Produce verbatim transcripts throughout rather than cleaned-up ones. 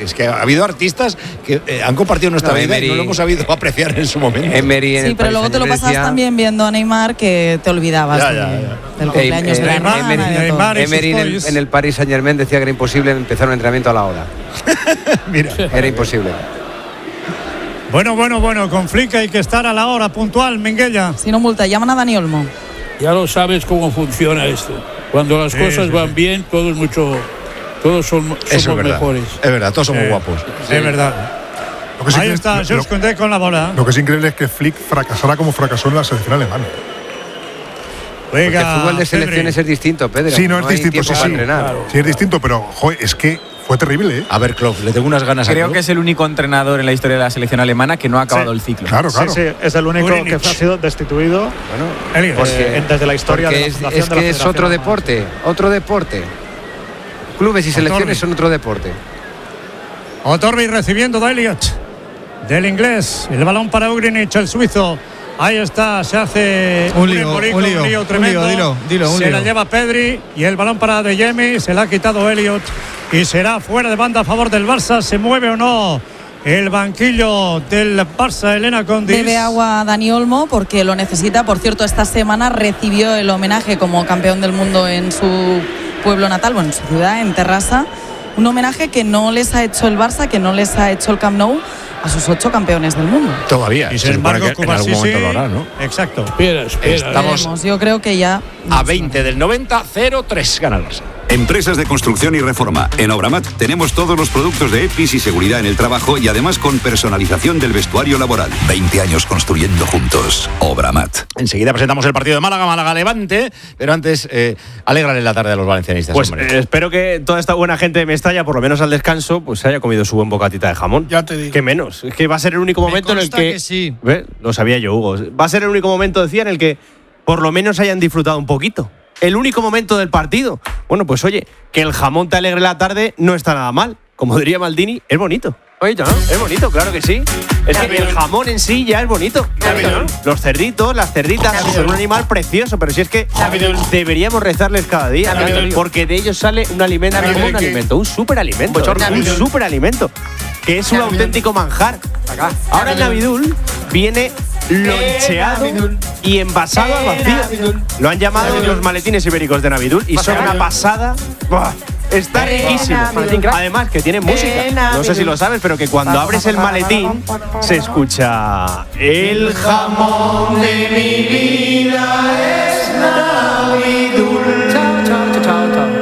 Es que ha habido artistas que eh, han compartido nuestra no, vida Emery, y no lo hemos sabido apreciar en su momento. Emery en sí, el pero luego te lo pasabas también viendo a Neymar, que te olvidabas ya, de, ya, ya. del cumpleaños eh, de la hermana. Emery, Neymar Emery en, el, en el Paris Saint-Germain decía que era imposible empezar un entrenamiento a la hora. Mira, era imposible. Bueno, bueno, bueno, con Flick hay que estar a la hora puntual, Minguella. Si no multa, llaman a Dani Olmo. Ya lo sabes cómo funciona esto. Cuando las sí, cosas sí, van sí. bien, todo es mucho, todos son, somos Eso es mejores. Es verdad, todos somos eh, guapos. Sí. Es verdad. Lo que sí Ahí que, está, Jules Koundé con la bola. Lo que es increíble es que Flick fracasará como fracasó en la selección alemana. Porque el fútbol de selecciones es distinto, Pedro. Sí, no, no es distinto, sí, sí. Claro. Sí, es distinto, pero joder, es que fue terrible, ¿eh? A ver, Klopp, le tengo unas ganas. Creo a que es el único entrenador en la historia de la selección alemana que no ha acabado sí. el ciclo. Claro, claro. Sí, sí, es el único Urinich. que ha sido destituido. Bueno, porque, eh, desde la historia de la es, fundación es de la que es otro alemana. deporte, otro deporte. Clubes y selecciones son otro deporte. Otorbi recibiendo de Elliot, del inglés. El balón para Urinich, el suizo. Ahí está, se hace un lío, un lío, un lío, un lío tremendo. Un lío, dilo, dilo, un se lío. la lleva Pedri y el balón para De Jemi, se la ha quitado Elliot y será fuera de banda a favor del Barça. ¿Se mueve o no el banquillo del Barça, Elena Condis? Bebe agua Dani Olmo porque lo necesita. Por cierto, esta semana recibió el homenaje como campeón del mundo en su pueblo natal, bueno, en su ciudad, en Terrassa. Un homenaje que no les ha hecho el Barça, que no les ha hecho el Camp Nou a sus ocho campeones del mundo. Todavía. Y sin embargo, que en algún momento lo hará, ¿no? Exacto. Espera, espera. Estamos Veremos, yo creo que ya a veinte del noventa, cero tres gana el Barça. Empresas de construcción y reforma. En Obramat tenemos todos los productos de EPIs y seguridad en el trabajo y además con personalización del vestuario laboral. veinte años construyendo juntos. Obramat. Enseguida presentamos el partido de Málaga, Málaga-Levante, pero antes, eh, alégrale la tarde a los valencianistas. Pues eh, espero que toda esta buena gente de Mestalla, por lo menos al descanso, pues se haya comido su buen bocatita de jamón. Ya te digo. Que menos. Es que va a ser el único momento en el que... que sí. ¿Ve? Lo sabía yo, Hugo. Va a ser el único momento, decía, en el que por lo menos hayan disfrutado un poquito. El único momento del partido. Bueno, pues oye, que el jamón te alegre la tarde no está nada mal. Como diría Maldini, es bonito. Oye, ¿no? Es bonito, claro que sí. Es que el jamón en sí ya es bonito. ¿No? Los cerditos, las cerditas, son un animal precioso, pero si es que deberíamos rezarles cada día, porque de ellos sale un alimento, un alimento, un superalimento, un superalimento, que es un auténtico manjar. Ahora el Navidul viene loncheado y envasado al vacío. Lo han llamado los maletines ibéricos de Navidul y son una pasada. ¡Buah! Está riquísimo. Además que tiene música. No sé si lo sabes, pero que cuando abres el maletín se escucha: el jamón de mi vida es Navidul. Chao, chao, chao, chao.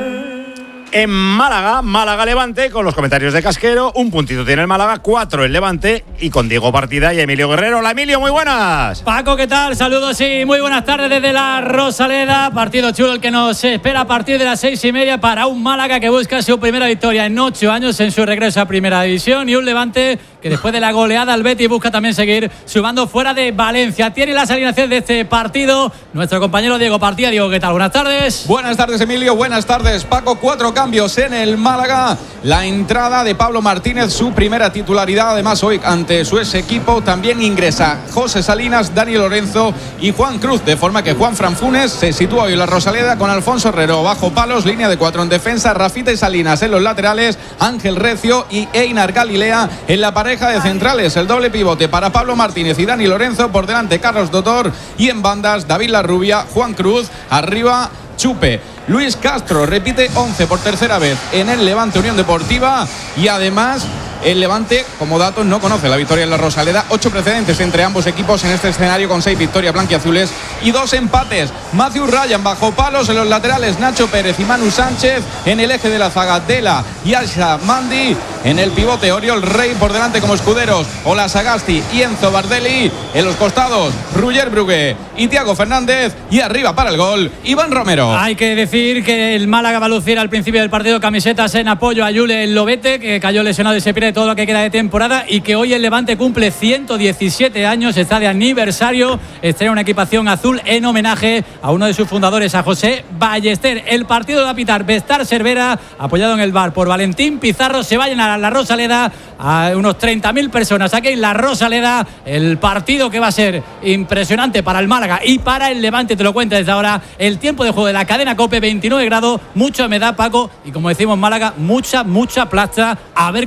En Málaga, Málaga-Levante, con los comentarios de Casquero, un puntito tiene el Málaga, cuatro el Levante, y con Diego Partida y Emilio Guerrero. Hola, Emilio, muy buenas. Paco, ¿qué tal? Saludos y muy buenas tardes desde la Rosaleda. Partido chulo el que nos espera a partir de las seis y media para un Málaga que busca su primera victoria en ocho años en su regreso a Primera División, y un Levante que después de la goleada al Betis busca también seguir sumando fuera de Valencia. Tiene las alineaciones de este partido nuestro compañero Diego Partida. Diego, ¿qué tal? Buenas tardes. Buenas tardes, Emilio. Buenas tardes, Paco. Cuatro cambios en el Málaga. La entrada de Pablo Martínez, su primera titularidad. Además, hoy ante su ex equipo también ingresa José Salinas, Dani Lorenzo y Juan Cruz. De forma que Juan Franfunes se sitúa hoy en la Rosaleda con Alfonso Herrero bajo palos. Línea de cuatro en defensa. Rafita y Salinas en los laterales. Ángel Recio y Einar Galilea en la pareja de centrales. El doble pivote para Pablo Martínez y Dani Lorenzo. Por delante Carlos Dotor. Y en bandas David Larrubia, Juan Cruz. Arriba Chupe. Luis Castro repite once por tercera vez en el Levante Unión Deportiva, y además el Levante, como datos, no conoce la victoria en la Rosaleda. Ocho precedentes entre ambos equipos en este escenario, con seis victorias blanquiazules y dos empates. Matthew Ryan bajo palos, en los laterales Nacho Pérez y Manu Sánchez, en el eje de la Zagatela y Asha Mandi, en el pivote Oriol Rey, por delante como escuderos Ola Sagasti y Enzo Bardelli, en los costados Ruger Brugge y Thiago Fernández, y arriba para el gol Iván Romero. Hay que decir que el Málaga va a lucir al principio del partido camisetas en apoyo a Julen Lobete, que cayó lesionado y se pierde todo lo que queda de temporada, y que hoy el Levante cumple ciento diecisiete años, está de aniversario, estrena una equipación azul en homenaje a uno de sus fundadores, a José Ballester. El partido lo va a pitar Bestar Cervera, apoyado en el bar por Valentín Pizarro. Se va a llenar a la Rosaleda a unos treinta mil personas aquí en la Rosaleda. El partido que va a ser impresionante para el Málaga y para el Levante, te lo cuento desde ahora. El tiempo de juego de la cadena COPE, veintinueve grados, mucha humedad, Paco, y como decimos en Málaga, mucha, mucha plasta. A ver